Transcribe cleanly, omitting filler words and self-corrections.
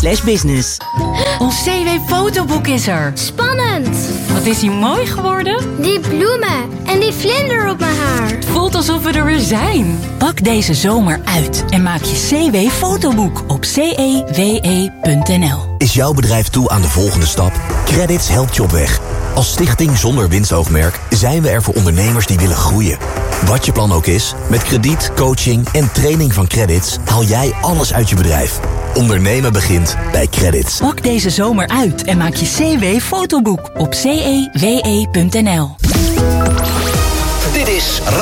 CW.nl/business. Ons CW-fotoboek is er. Spannend! Wat is hij mooi geworden? Die bloemen en die vlinder op mijn haar. Het voelt alsof we er weer zijn. Pak deze zomer uit en maak je CW-fotoboek op CEWE.nl. Is jouw bedrijf toe aan de volgende stap? Credits helpt je op weg. Als stichting zonder winstoogmerk zijn we er voor ondernemers die willen groeien. Wat je plan ook is, met krediet, coaching en training van Credits haal jij alles uit je bedrijf. Ondernemen begint bij Credits. Pak deze zomer uit en maak je CW-fotoboek op CEWE.nl. Dit is